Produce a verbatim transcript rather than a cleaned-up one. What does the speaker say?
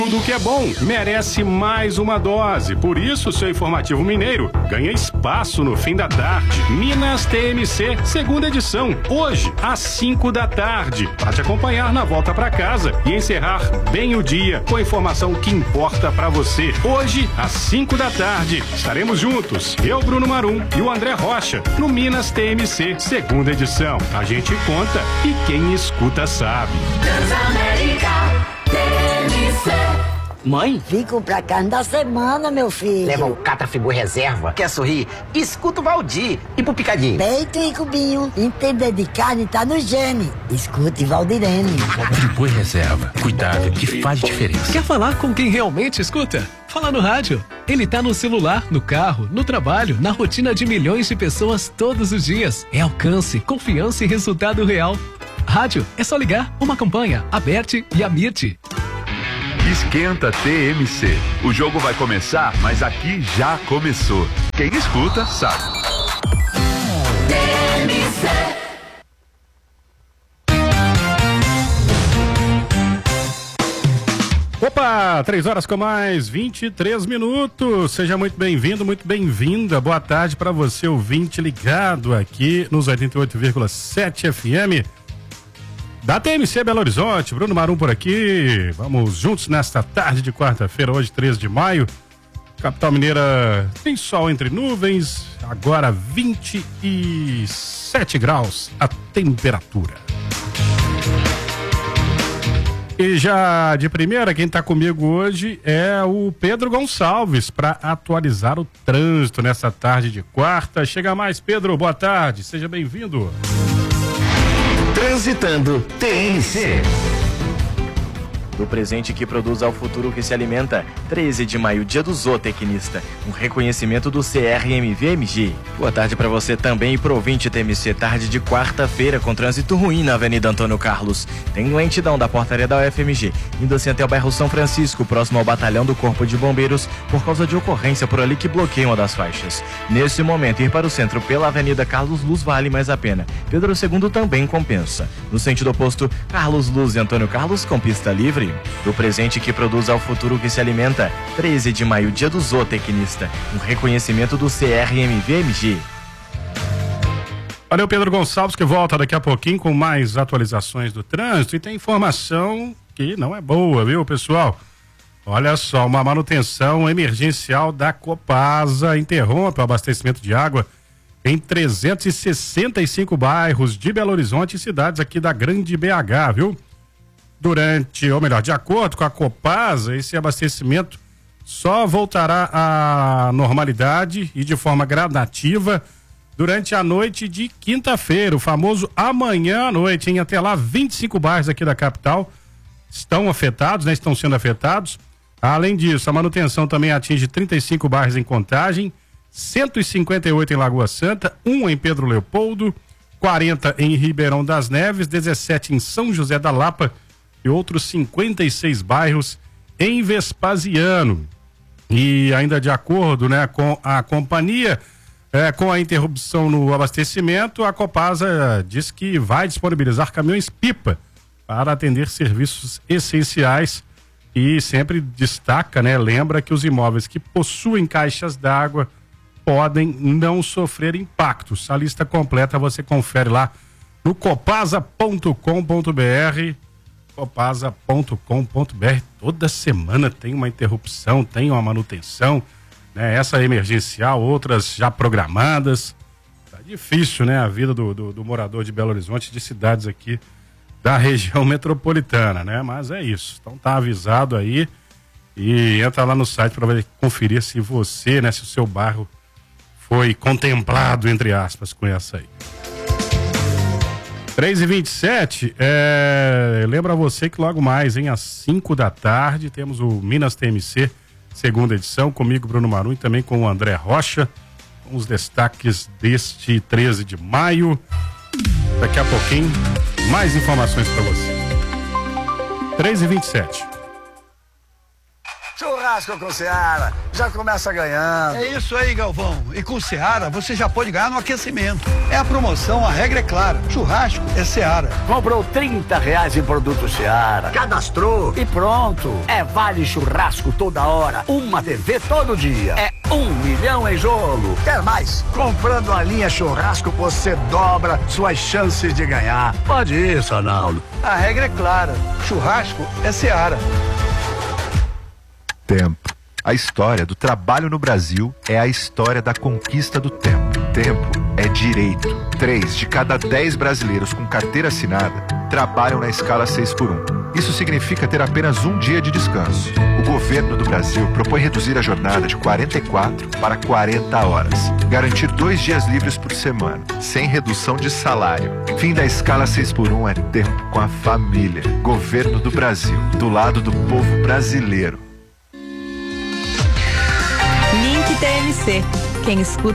Tudo que é bom merece mais uma dose. Por isso, o seu Informativo Mineiro ganha espaço no fim da tarde. Minas T M C, segunda edição, hoje, às cinco da tarde. Para te acompanhar na volta para casa e encerrar bem o dia com a informação que importa para você. Hoje, às cinco da tarde, estaremos juntos, eu, Bruno Marum e o André Rocha, no Minas T M C, segunda edição. A gente conta e quem escuta sabe. Transamérica T M C. Mãe? Vim comprar carne da semana, meu filho. Leva o Catrafigu Reserva. Quer sorrir? Escuta o Valdir. E pro Picadinho? Peito e cubinho. Entender de carne tá no gene. Escute Valdirene. Catrafigu Reserva. Cuidado que faz diferença. Quer falar com quem realmente escuta? Fala no rádio. Ele tá no celular, no carro, no trabalho, na rotina de milhões de pessoas todos os dias. É alcance, confiança e resultado real. Rádio, é só ligar. Uma campanha, Aberte e Amirte. Esquenta T M C. O jogo vai começar, mas aqui já começou. Quem escuta, sabe. T M C. Opa, três horas com mais vinte e três minutos. Seja muito bem-vindo, muito bem-vinda. Boa tarde para você, ouvinte ligado aqui nos oitenta e oito vírgula sete F M. Da T M C Belo Horizonte, Bruno Marum por aqui. Vamos juntos nesta tarde de quarta-feira, hoje três de maio. Capital mineira tem sol entre nuvens, agora vinte e sete graus a temperatura. E já de primeira, quem está comigo hoje é o Pedro Gonçalves para atualizar o trânsito nessa tarde de quarta. Chega mais, Pedro, boa tarde, seja bem-vindo. Transitando T M C. Do presente que produz ao futuro que se alimenta. treze de maio, dia do zootecnista. Um reconhecimento do C R M V M G. Boa tarde para você também e pro ouvinte T M C. Tarde de quarta-feira com trânsito ruim na Avenida Antônio Carlos. Tem lentidão da portaria da U F M G, indo assim até o bairro São Francisco, próximo ao batalhão do Corpo de Bombeiros, por causa de ocorrência por ali que bloqueia uma das faixas. Nesse momento, ir para o centro pela Avenida Carlos Luz vale mais a pena. Pedro segundo também compensa. No sentido oposto, Carlos Luz e Antônio Carlos com pista livre. Do presente que produz ao futuro que se alimenta. treze de maio, dia do zootecnista. Um reconhecimento do C R M V M G. Valeu, Pedro Gonçalves, que volta daqui a pouquinho com mais atualizações do trânsito. E tem informação que não é boa, viu, pessoal? Olha só, uma manutenção emergencial da Copasa interrompe o abastecimento de água em trezentos e sessenta e cinco bairros de Belo Horizonte e cidades aqui da Grande B H, viu? Durante, ou melhor, de acordo com a Copasa, esse abastecimento só voltará à normalidade e de forma gradativa durante a noite de quinta-feira, o famoso amanhã à noite, hein? Até lá, vinte e cinco bairros aqui da capital estão afetados, né? Estão sendo afetados. Além disso, a manutenção também atinge trinta e cinco bairros em Contagem, cento e cinquenta e oito em Lagoa Santa, um em Pedro Leopoldo, quarenta em Ribeirão das Neves, dezessete em São José da Lapa e outros cinquenta e seis bairros em Vespasiano. E ainda de acordo, né, com a companhia, é, com a interrupção no abastecimento, a Copasa diz que vai disponibilizar caminhões-pipa para atender serviços essenciais e sempre destaca, né, lembra que os imóveis que possuem caixas d'água podem não sofrer impactos. A lista completa você confere lá no copasa ponto com ponto br. copasa ponto com ponto br. Toda semana tem uma interrupção, tem uma manutenção, né? Essa emergencial, outras já programadas. Tá difícil, né? A vida do, do, do morador de Belo Horizonte, de cidades aqui da região metropolitana, né? Mas é isso. Então tá avisado aí e entra lá no site para conferir se você, né? Se o seu bairro foi contemplado, entre aspas, com essa aí. três e vinte e sete, é, lembra você que logo mais, hein, às cinco da tarde, temos o Minas T M C, segunda edição, comigo, Bruno Marum, e também com o André Rocha, com os destaques deste treze de maio. Daqui a pouquinho, mais informações para você. três e vinte e sete. Churrasco com Seara, já começa ganhando. É isso aí, Galvão. E com Seara, você já pode ganhar no aquecimento. É a promoção, a regra é clara. Churrasco é Seara. Comprou trinta reais em produto Seara, cadastrou e pronto. É vale churrasco toda hora, uma T V todo dia. É um milhão em jogo. Quer mais? Comprando a linha churrasco, você dobra suas chances de ganhar. Pode ir, Sonaldo. A regra é clara. Churrasco é Seara. Tempo. A história do trabalho no Brasil é a história da conquista do tempo. Tempo é direito. Três de cada dez brasileiros com carteira assinada trabalham na escala seis por um. Isso significa ter apenas um dia de descanso. O governo do Brasil propõe reduzir a jornada de quarenta e quatro para quarenta horas. Garantir dois dias livres por semana, sem redução de salário. Fim da escala seis por um é tempo com a família. Governo do Brasil, do lado do povo brasileiro. Link T M C. Quem escuta